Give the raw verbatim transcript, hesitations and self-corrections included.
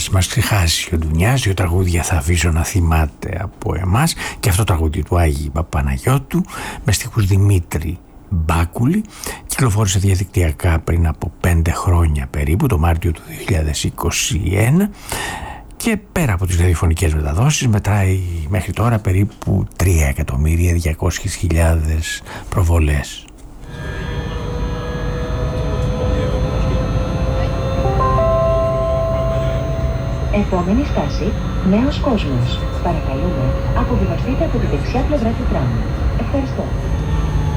μας, μας ξεχάσει ο Ντουνιάς. Δύο τραγούδια θα αφήσω να θυμάται από εμάς, και αυτό το τραγούδι του Άγιου Παπαναγιώτου με στίχους Δημήτρη Μπάκουλη. Κυκλοφόρησε διαδικτυακά πριν από πέντε χρόνια περίπου, το Μάρτιο του δύο χιλιάδες είκοσι ένα, και πέρα από τις ραδιοφωνικές μεταδόσεις μετράει μέχρι τώρα περίπου τρία εκατομμύρια διακόσιες χιλιάδες προβολές. Επόμενη στάση, Νέος Κόσμος. Παρακαλούμε, αποβιβαστείτε από τη δεξιά πλευρά του τραμ. Ευχαριστώ.